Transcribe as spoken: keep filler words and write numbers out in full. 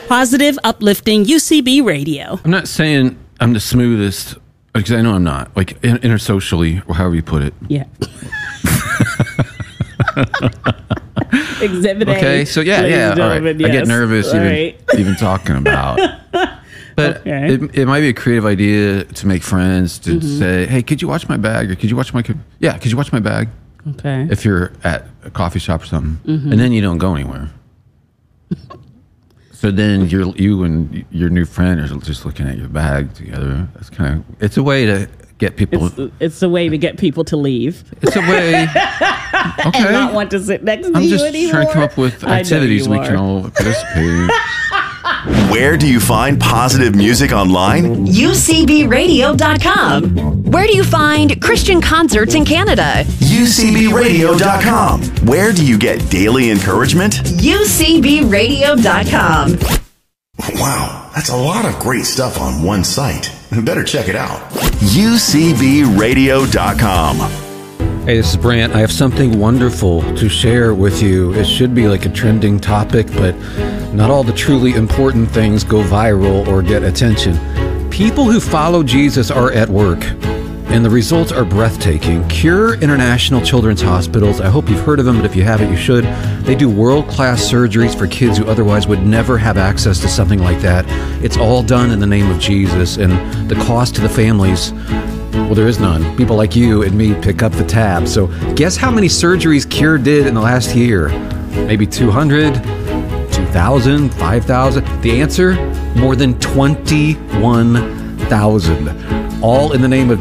Positive, uplifting U C B radio. I'm not saying I'm the smoothest, because I know I'm not. Like, in, intersocially, or however you put it. Yeah. Exhibit A. Okay, so yeah, yeah, all right. Yes. I get nervous All even, right. even talking about it. But okay. it, it might be a creative idea to make friends, to mm-hmm. say, hey, could you watch my bag? Or could you watch my, co- yeah, could you watch my bag? Okay. If you're at a coffee shop or something. Mm-hmm. And then you don't go anywhere. So then you're, you and your new friend are just looking at your bag together. That's kind of, it's a way to get people. It's, it's a way to get people to leave. It's a way. Okay. And not want to sit next to I'm you just anymore. trying to come up with activities we can all participate in. Where do you find positive music online? U C B radio dot com. Where do you find Christian concerts in Canada? U C B radio dot com. Where do you get daily encouragement? U C B radio dot com. Wow, that's a lot of great stuff on one site. Better check it out. U C B radio dot com. Hey, this is Brant. I have something wonderful to share with you. It should be like a trending topic, but not all the truly important things go viral or get attention. People who follow Jesus are at work, and the results are breathtaking. Cure International Children's Hospitals, I hope you've heard of them, but if you haven't, you should. They do world-class surgeries for kids who otherwise would never have access to something like that. It's all done in the name of Jesus, and the cost to the families, well, there is none. People like you and me pick up the tab. So guess how many surgeries Cure did in the last year? Maybe two hundred, two thousand, five thousand? The answer? More than twenty-one thousand. All in the name of